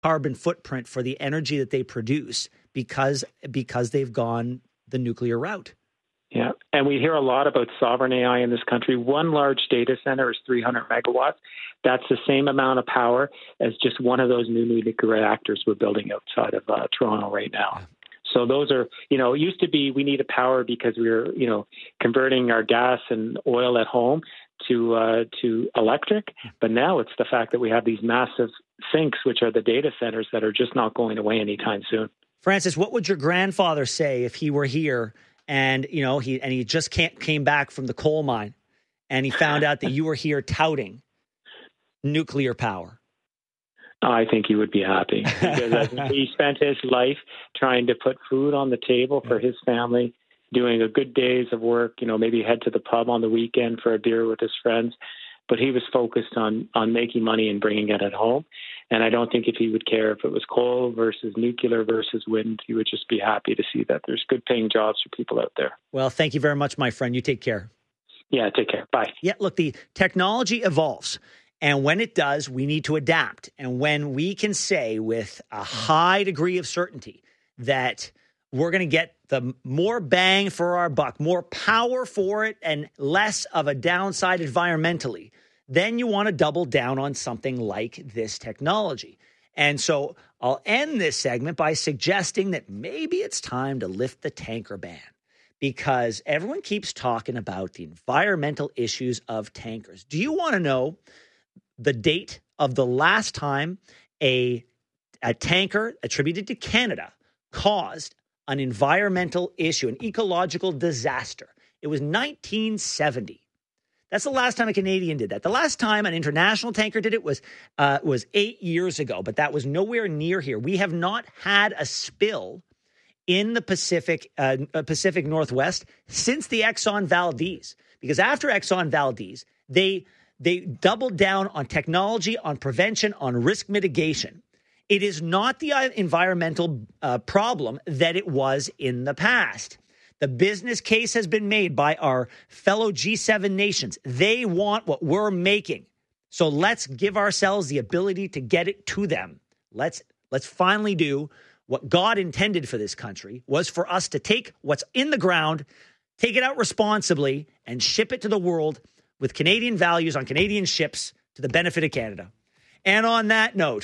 carbon footprint for the energy that they produce because they've gone the nuclear route. Yeah, and we hear a lot about sovereign AI in this country. One large data center is 300 megawatts. That's the same amount of power as just one of those new nuclear reactors we're building outside of Toronto right now. So those are, it used to be we needed power because we were, converting our gas and oil at home to electric. But now it's the fact that we have these massive sinks, which are the data centers that are just not going away anytime soon. Francis, what would your grandfather say if he were here and, he just came back from the coal mine and he found out that you were here touting nuclear power? I think he would be happy because he spent his life trying to put food on the table for his family, doing a good days of work, maybe head to the pub on the weekend for a beer with his friends. But he was focused on making money and bringing it at home. And I don't think if he would care if it was coal versus nuclear versus wind, he would just be happy to see that there's good paying jobs for people out there. Well, thank you very much, my friend. You take care. Yeah, take care. Bye. Yeah, look, the technology evolves. And when it does, we need to adapt. And when we can say with a high degree of certainty that we're going to get the more bang for our buck, more power for it, and less of a downside environmentally, then you want to double down on something like this technology. And so I'll end this segment by suggesting that maybe it's time to lift the tanker ban, because everyone keeps talking about the environmental issues of tankers. Do you want to know the date of the last time a tanker attributed to Canada caused an environmental issue, an ecological disaster? It was 1970. That's the last time a Canadian did that. The last time an international tanker did it was 8 years ago, but that was nowhere near here. We have not had a spill in the Pacific Northwest since the Exxon Valdez, because after Exxon Valdez, they doubled down on technology, on prevention, on risk mitigation. It is not the environmental problem that it was in the past. The business case has been made by our fellow G7 nations. They want what we're making. So let's give ourselves the ability to get it to them. Let's finally do what God intended for this country, was for us to take what's in the ground, take it out responsibly, and ship it to the world with Canadian values on Canadian ships to the benefit of Canada. And on that note,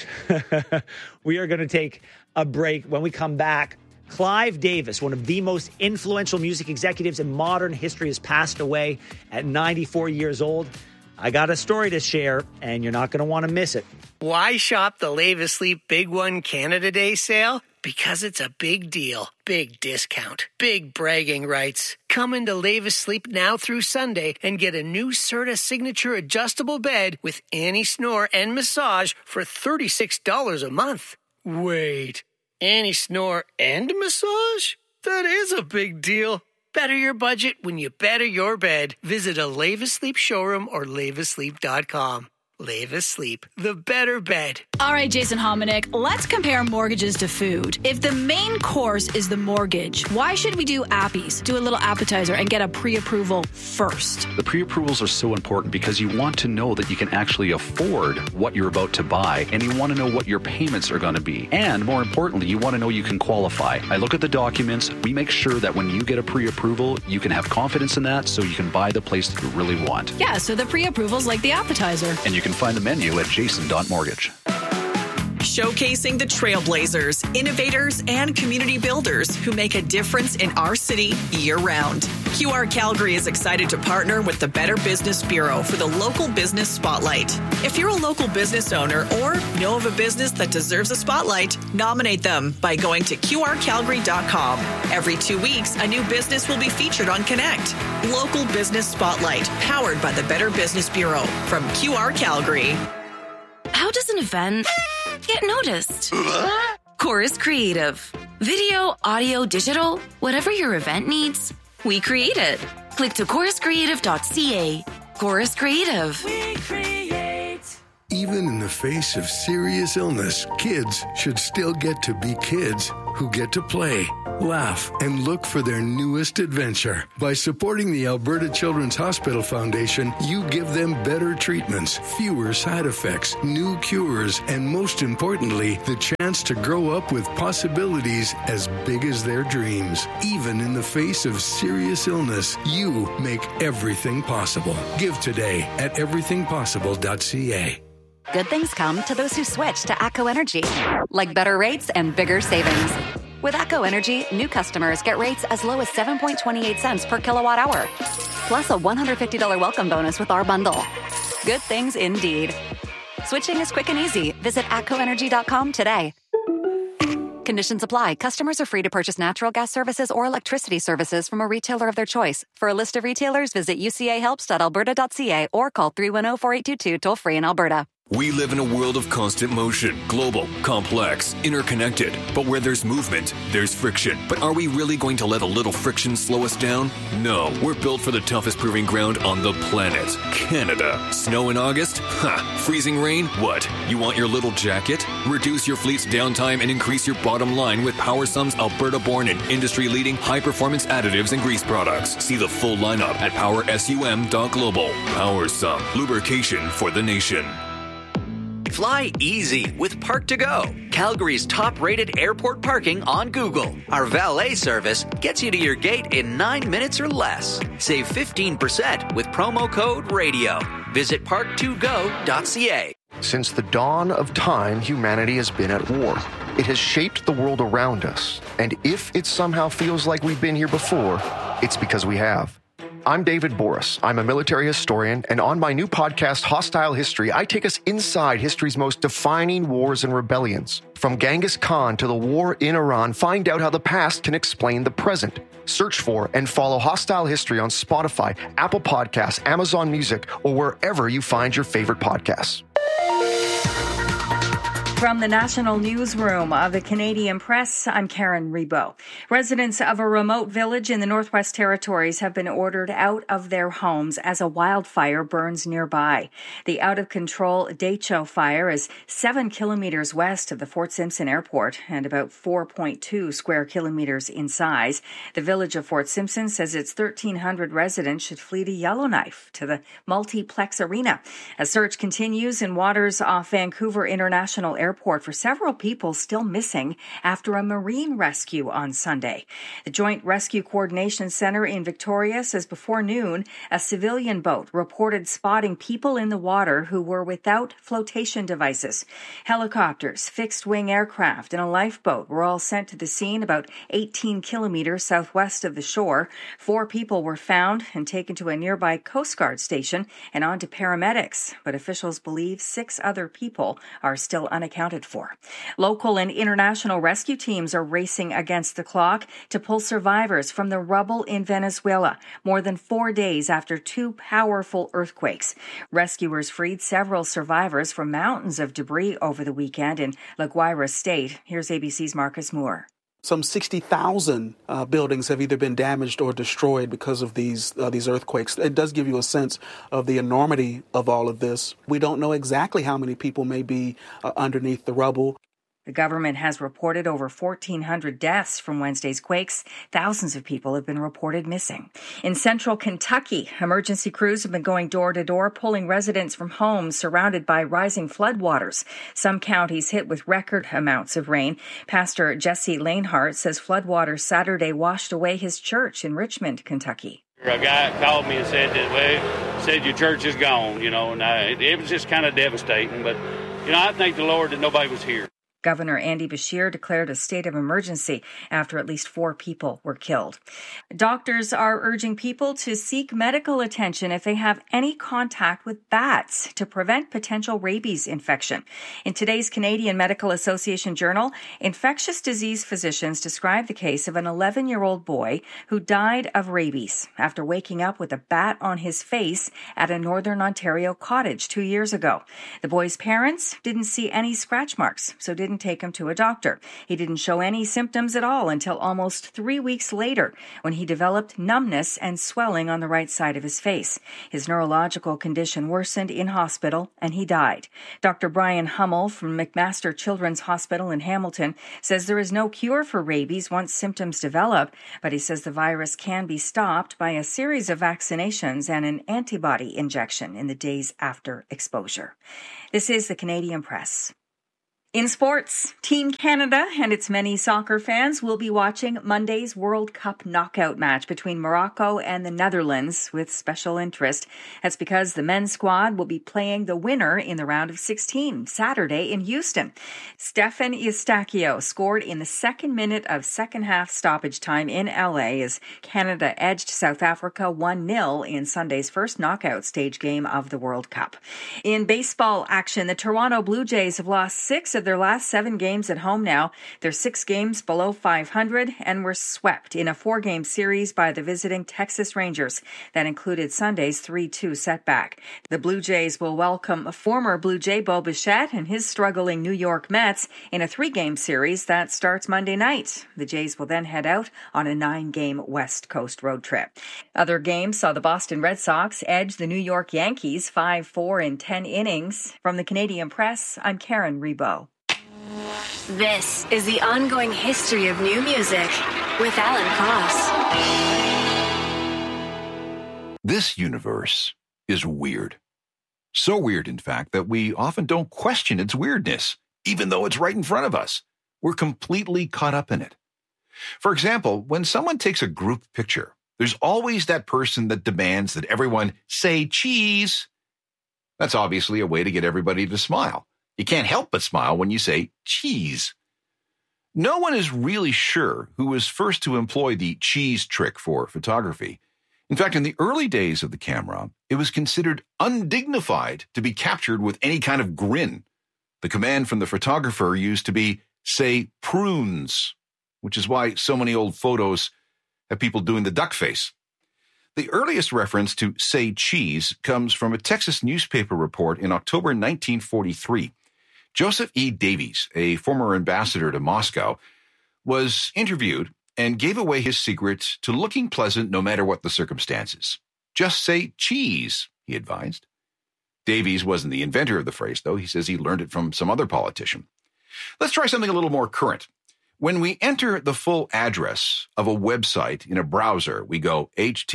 we are going to take a break. When we come back, Clive Davis, one of the most influential music executives in modern history, has passed away at 94 years old. I got a story to share, and you're not going to want to miss it. Why shop the Lave Asleep Big One Canada Day sale? Because it's a big deal, big discount, big bragging rights. Come into Lave Asleep now through Sunday and get a new Serta Signature adjustable bed with anti-snore and massage for $36 a month. Wait, anti-snore and massage? That is a big deal. Better your budget when you better your bed. Visit a Lave Asleep showroom or laveasleep.com. Lave Asleep, the better bed. All right, Jason Hominick, let's compare mortgages to food. If the main course is the mortgage, why should we do appies, do a little appetizer, and get a pre-approval first? The pre-approvals are so important because you want to know that you can actually afford what you're about to buy, and you want to know what your payments are going to be. And more importantly, you want to know you can qualify. I look at the documents. We make sure that when you get a pre-approval, you can have confidence in that so you can buy the place that you really want. Yeah, so the pre-approval's like the appetizer. And you can find the menu at jason.mortgage. Showcasing the trailblazers, innovators, and community builders who make a difference in our city year-round. QR Calgary is excited to partner with the Better Business Bureau for the Local Business Spotlight. If you're a local business owner or know of a business that deserves a spotlight, nominate them by going to qrcalgary.com. Every 2 weeks, a new business will be featured on Connect. Local Business Spotlight, powered by the Better Business Bureau from QR Calgary. How does an event get noticed? Chorus Creative. Video, audio, digital, whatever your event needs, we create it. Click to choruscreative.ca. Chorus Creative. We create. Even in the face of serious illness, kids should still get to be kids. who get to play, laugh, and look for their newest adventure. By supporting the Alberta Children's Hospital Foundation, you give them better treatments, fewer side effects, new cures, and most importantly, the chance to grow up with possibilities as big as their dreams. Even in the face of serious illness, you make everything possible. Give today at everythingpossible.ca. Good things come to those who switch to ATCO Energy, like better rates and bigger savings. With ATCO Energy, new customers get rates as low as 7.28 cents per kilowatt hour, plus a $150 welcome bonus with our bundle. Good things indeed. Switching is quick and easy. Visit atcoenergy.com today. Conditions apply. Customers are free to purchase natural gas services or electricity services from a retailer of their choice. For a list of retailers, visit ucahelps.alberta.ca or call 310-4822 toll-free in Alberta. We live in a world of constant motion, global, complex, interconnected. But where there's movement, there's friction. But are we really going to let a little friction slow us down? No, we're built for the toughest proving ground on the planet, Canada. Snow in August? Ha! Freezing rain? What? You want your little jacket? Reduce your fleet's downtime and increase your bottom line with PowerSum's Alberta-born and industry-leading high-performance additives and grease products. See the full lineup at powersum.global. PowerSum, lubrication for the nation. Fly easy with Park2Go, Calgary's top-rated airport parking on Google. Our valet service gets you to your gate in 9 minutes or less. Save 15% with promo code RADIO. Visit park2go.ca. Since the dawn of time, humanity has been at war. It has shaped the world around us. And if it somehow feels like we've been here before, it's because we have. I'm David Boris. I'm a military historian, and on my new podcast, Hostile History, I take us inside history's most defining wars and rebellions. From Genghis Khan to the war in Iran, find out how the past can explain the present. Search for and follow Hostile History on Spotify, Apple Podcasts, Amazon Music, or wherever you find your favorite podcasts. From the National Newsroom of the Canadian Press, I'm Karen Rebo. Residents of a remote village in the Northwest Territories have been ordered out of their homes as a wildfire burns nearby. The out-of-control Decho fire is 7 kilometers west of the Fort Simpson Airport and about 4.2 square kilometers in size. The village of Fort Simpson says its 1,300 residents should flee to Yellowknife to the Multiplex Arena. A search continues in waters off Vancouver International Airport for several people still missing after a marine rescue on Sunday. The Joint Rescue Coordination Center in Victoria says before noon, a civilian boat reported spotting people in the water who were without flotation devices. Helicopters, fixed-wing aircraft, and a lifeboat were all sent to the scene about 18 kilometers southwest of the shore. 4 people were found and taken to a nearby Coast Guard station and on to paramedics, but officials believe 6 other people are still unaccounted for. Local and international rescue teams are racing against the clock to pull survivors from the rubble in Venezuela, more than 4 days after 2 powerful earthquakes. Rescuers freed several survivors from mountains of debris over the weekend in La Guaira State. Here's ABC's Marcus Moore. Some 60,000 buildings have either been damaged or destroyed because of these earthquakes. It does give you a sense of the enormity of all of this. We don't know exactly how many people may be underneath the rubble. The government has reported over 1,400 deaths from Wednesday's quakes. Thousands of people have been reported missing. In central Kentucky, emergency crews have been going door to door, pulling residents from homes surrounded by rising floodwaters. Some counties hit with record amounts of rain. Pastor Jesse Lanehart says floodwaters Saturday washed away his church in Richmond, Kentucky. A guy called me and said your church is gone, and it was just kind of devastating. But, I thank the Lord that nobody was here. Governor Andy Beshear declared a state of emergency after at least 4 people were killed. Doctors are urging people to seek medical attention if they have any contact with bats to prevent potential rabies infection. In today's Canadian Medical Association Journal, infectious disease physicians describe the case of an 11-year-old boy who died of rabies after waking up with a bat on his face at a Northern Ontario cottage 2 years ago. The boy's parents didn't see any scratch marks, so didn't didn't take him to a doctor. He didn't show any symptoms at all until almost 3 weeks later, when he developed numbness and swelling on the right side of his face. His neurological condition worsened in hospital, and he died. Dr. Brian Hummel from McMaster Children's Hospital in Hamilton says there is no cure for rabies once symptoms develop, but he says the virus can be stopped by a series of vaccinations and an antibody injection in the days after exposure. This is the Canadian Press. In sports, Team Canada and its many soccer fans will be watching Monday's World Cup knockout match between Morocco and the Netherlands with special interest. That's because the men's squad will be playing the winner in the round of 16 Saturday in Houston. Stefan Eustáquio scored in the second minute of second-half stoppage time in LA as Canada edged South Africa 1-0 in Sunday's first knockout stage game of the World Cup. In baseball action, the Toronto Blue Jays have lost 6 of their last 7 games at home now. They're 6 games below 500 and were swept in a 4-game series by the visiting Texas Rangers. That included Sunday's 3-2 setback. The Blue Jays will welcome former Blue Jay Bo Bichette and his struggling New York Mets in a 3-game series that starts Monday night. The Jays will then head out on a 9-game West Coast road trip. Other games saw the Boston Red Sox edge the New York Yankees 5-4 in 10 innings. From the Canadian Press, I'm Karen Rebo. This is the ongoing history of new music with Alan Cross. This universe is weird. So weird, in fact, that we often don't question its weirdness, even though it's right in front of us. We're completely caught up in it. For example, when someone takes a group picture, there's always that person that demands that everyone say cheese. That's obviously a way to get everybody to smile. You can't help but smile when you say cheese. No one is really sure who was first to employ the cheese trick for photography. In fact, in the early days of the camera, it was considered undignified to be captured with any kind of grin. The command from the photographer used to be, say, prunes, which is why so many old photos have people doing the duck face. The earliest reference to say cheese comes from a Texas newspaper report in October 1943. Joseph E. Davies, a former ambassador to Moscow, was interviewed and gave away his secret to looking pleasant no matter what the circumstances. Just say cheese, he advised. Davies wasn't the inventor of the phrase, though. He says he learned it from some other politician. Let's try something a little more current. When we enter the full address of a website in a browser, we go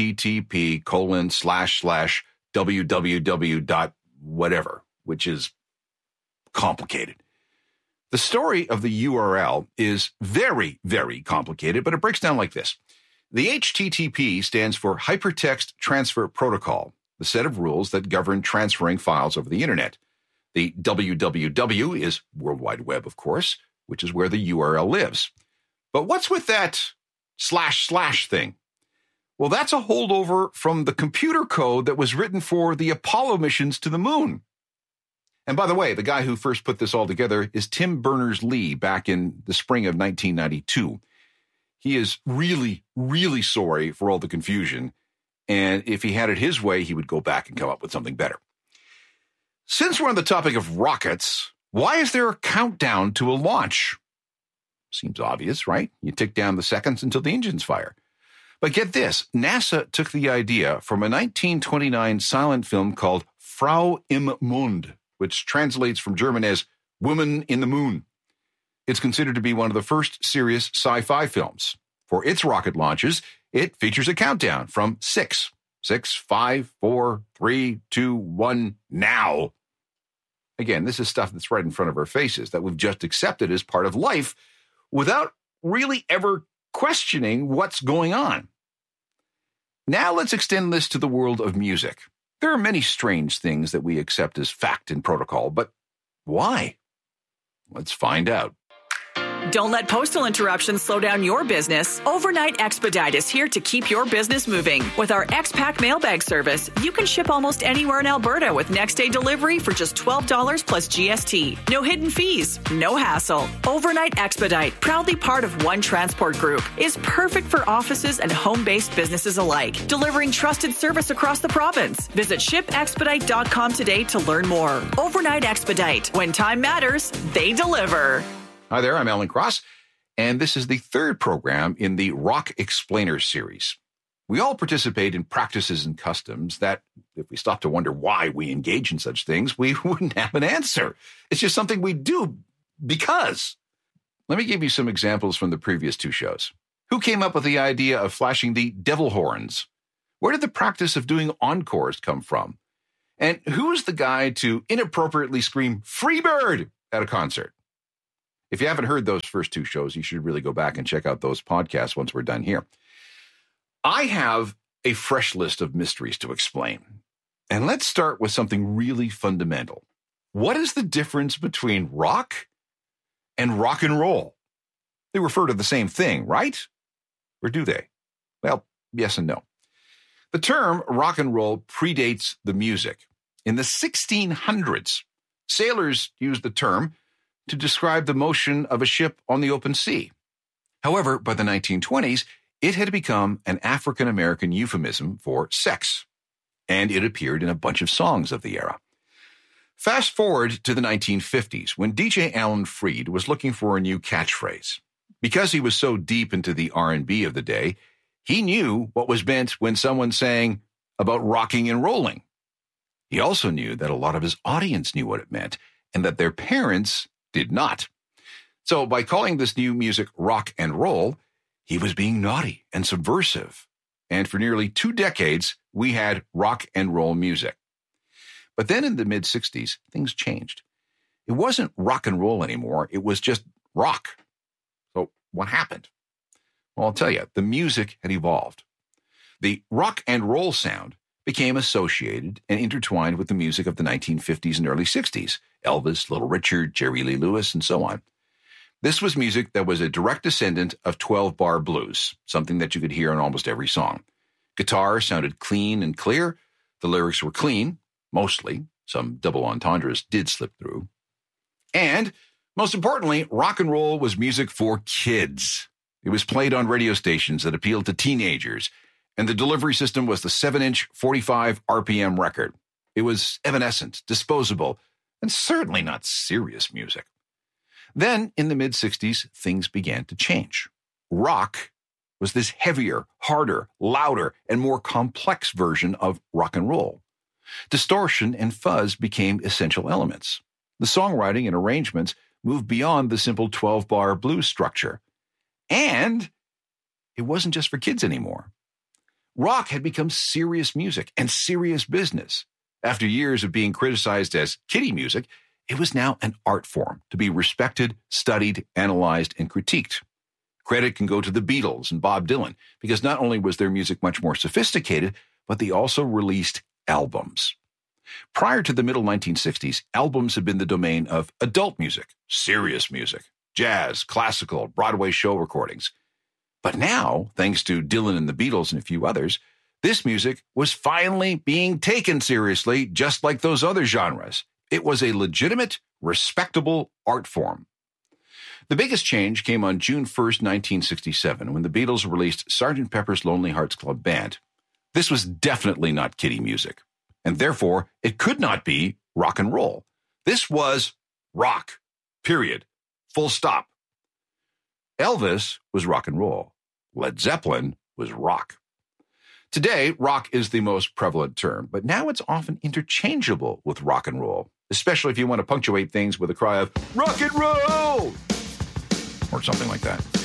http://www.whatever, which is complicated. The story of the URL is very, very complicated, but it breaks down like this. The HTTP stands for Hypertext Transfer Protocol, the set of rules that govern transferring files over the internet. The www is World Wide Web, of course, which is where the URL lives. But what's with that // thing? Well, that's a holdover from the computer code that was written for the Apollo missions to the moon. And by the way, the guy who first put this all together is Tim Berners-Lee back in the spring of 1992. He is really, really sorry for all the confusion. And if he had it his way, he would go back and come up with something better. Since we're on the topic of rockets, why is there a countdown to a launch? Seems obvious, right? You tick down the seconds until the engines fire. But get this, NASA took the idea from a 1929 silent film called Frau im Mond, which translates from German as Woman in the Moon. It's considered to be one of the first serious sci-fi films. For its rocket launches, it features a countdown from 6, 5, 4, 3, 2, 1, now. Again, this is stuff that's right in front of our faces that we've just accepted as part of life without really ever questioning what's going on. Now let's extend this to the world of music. There are many strange things that we accept as fact and protocol, but why? Let's find out. Don't let postal interruptions slow down your business. Overnight Expedite is here to keep your business moving. With our X-Pack mailbag service, you can ship almost anywhere in Alberta with next-day delivery for just $12 plus GST. No hidden fees, no hassle. Overnight Expedite, proudly part of One Transport Group, is perfect for offices and home-based businesses alike, delivering trusted service across the province. Visit shipexpedite.com today to learn more. Overnight Expedite. When time matters, they deliver. Hi there, I'm Alan Cross, and this is the third program in the Rock Explainers series. We all participate in practices and customs that, if we stop to wonder why we engage in such things, we wouldn't have an answer. It's just something we do because. Let me give you some examples from the previous two shows. Who came up with the idea of flashing the devil horns? Where did the practice of doing encores come from? And who is the guy to inappropriately scream "Freebird" at a concert? If you haven't heard those first two shows, you should really go back and check out those podcasts once we're done here. I have a fresh list of mysteries to explain. And let's start with something really fundamental. What is the difference between rock and rock and roll? They refer to the same thing, right? Or do they? Well, yes and no. The term rock and roll predates the music. In the 1600s, sailors used the term to describe the motion of a ship on the open sea. However, by the 1920s, it had become an African-American euphemism for sex, and it appeared in a bunch of songs of the era. Fast forward to the 1950s, when DJ Alan Freed was looking for a new catchphrase. Because he was so deep into the R&B of the day, he knew what was meant when someone sang about rocking and rolling. He also knew that a lot of his audience knew what it meant, and that their parents did not. So by calling this new music rock and roll, he was being naughty and subversive. And for nearly 2 decades, we had rock and roll music. But then in the mid-60s, things changed. It wasn't rock and roll anymore. It was just rock. So what happened? Well, I'll tell you, the music had evolved. The rock and roll sound became associated and intertwined with the music of the 1950s and early 60s. Elvis, Little Richard, Jerry Lee Lewis, and so on. This was music that was a direct descendant of 12-bar blues, something that you could hear in almost every song. Guitar sounded clean and clear. The lyrics were clean, mostly. Some double entendres did slip through. And, most importantly, rock and roll was music for kids. It was played on radio stations that appealed to teenagers, and the delivery system was the 7-inch 45 RPM record. It was evanescent, disposable, and certainly not serious music. Then, in the mid-60s, things began to change. Rock was this heavier, harder, louder, and more complex version of rock and roll. Distortion and fuzz became essential elements. The songwriting and arrangements moved beyond the simple 12-bar blues structure. And it wasn't just for kids anymore. Rock had become serious music and serious business. After years of being criticized as kiddie music, it was now an art form to be respected, studied, analyzed, and critiqued. Credit can go to the Beatles and Bob Dylan, because not only was their music much more sophisticated, but they also released albums. Prior to the middle 1960s, albums had been the domain of adult music, serious music, jazz, classical, Broadway show recordings. But now, thanks to Dylan and the Beatles and a few others, this music was finally being taken seriously, just like those other genres. It was a legitimate, respectable art form. The biggest change came on June 1st, 1967, when the Beatles released Sgt. Pepper's Lonely Hearts Club Band. This was definitely not kiddie music, and therefore it could not be rock and roll. This was rock, period, full stop. Elvis was rock and roll. Led Zeppelin was rock. Today, rock is the most prevalent term, but now it's often interchangeable with rock and roll, especially if you want to punctuate things with a cry of rock and roll or something like that.